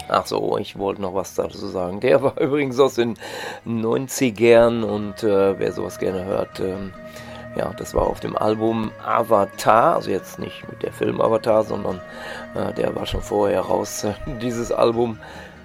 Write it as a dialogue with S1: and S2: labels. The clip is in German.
S1: Ach so, ich wollte noch was dazu sagen. Der war übrigens aus den 90ern und wer sowas gerne hört, ja, das war auf dem Album Avatar, also jetzt nicht mit der Film Avatar, sondern der war schon vorher raus, dieses Album.